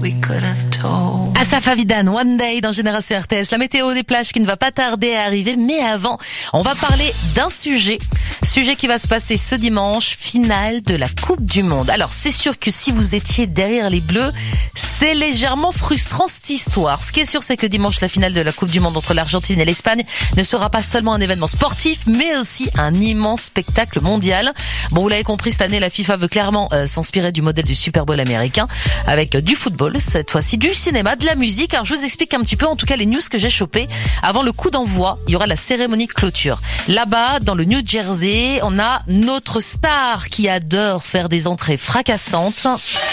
Asaf Avidan, One Day dans Génération RTS. La météo des plages qui ne va pas tarder à arriver. Mais avant, on va parler d'un sujet qui va se passer ce dimanche, finale de la Coupe du Monde. Alors, c'est sûr que si vous étiez derrière les Bleus, c'est légèrement frustrant cette histoire. Ce qui est sûr, c'est que dimanche, la finale de la Coupe du Monde entre l'Argentine et l'Espagne ne sera pas seulement un événement sportif, mais aussi un immense spectacle mondial. Bon, vous l'avez compris, cette année, la FIFA veut clairement s'inspirer du modèle du Super Bowl américain, avec du football, cette fois-ci du cinéma, de la musique. Alors, je vous explique un petit peu, en tout cas, les news que j'ai chopées. Avant le coup d'envoi, il y aura la cérémonie de clôture. Là-bas, dans le New Jersey, on a notre star qui adore faire des entrées fracassantes.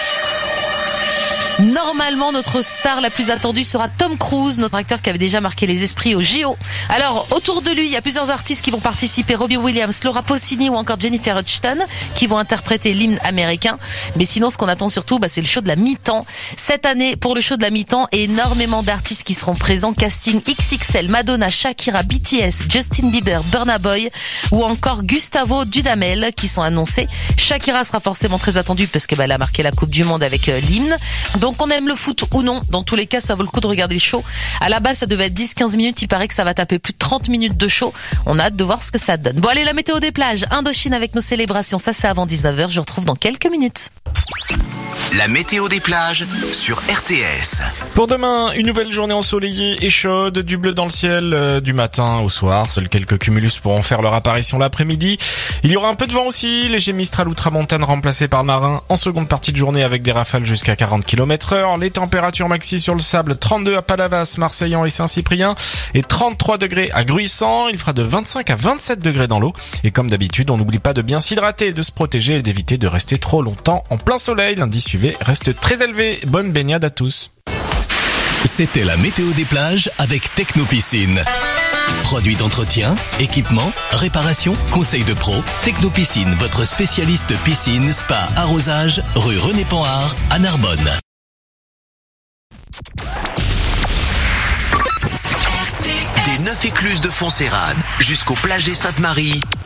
Normalement, notre star la plus attendue sera Tom Cruise, notre acteur qui avait déjà marqué les esprits au JO. Alors, autour de lui, il y a plusieurs artistes qui vont participer. Robbie Williams, Laura Pausini ou encore Jennifer Hudson qui vont interpréter l'hymne américain. Mais sinon, ce qu'on attend surtout, c'est le show de la mi-temps. Cette année, pour le show de la mi-temps, énormément d'artistes qui seront présents. Casting XXL, Madonna, Shakira, BTS, Justin Bieber, Burna Boy ou encore Gustavo Dudamel qui sont annoncés. Shakira sera forcément très attendue parce que elle a marqué la Coupe du Monde avec l'hymne. Donc on aime le foot ou non, dans tous les cas ça vaut le coup de regarder le show. À la base ça devait être 10-15 minutes, il paraît que ça va taper plus de 30 minutes de show. On a hâte de voir ce que ça donne. Bon allez, la météo des plages, Indochine avec nos célébrations, ça c'est avant 19h, je vous retrouve dans quelques minutes. La météo des plages sur RTS. Pour demain, une nouvelle journée ensoleillée et chaude, du bleu dans le ciel du matin au soir. Seuls quelques cumulus pourront faire leur apparition l'après-midi. Il y aura un peu de vent aussi, léger mistral ou tramontane remplacé par marin en seconde partie de journée avec des rafales jusqu'à 40 km/h. Les températures maxi sur le sable, 32 à Palavas, Marseillan et Saint-Cyprien et 33 degrés à Gruissant. Il fera de 25 à 27 degrés dans l'eau. Et comme d'habitude, on n'oublie pas de bien s'hydrater, de se protéger et d'éviter de rester trop longtemps en plein soleil. L'indice UV reste très élevé. Bonne baignade à tous. C'était la météo des plages avec Technopiscine. Produits d'entretien, équipement, réparation, conseils de pro. Technopiscine, votre spécialiste piscine, spa, arrosage, rue René Panhard à Narbonne. Des 9 écluses de Foncérane jusqu'aux plages des Saintes-Maries,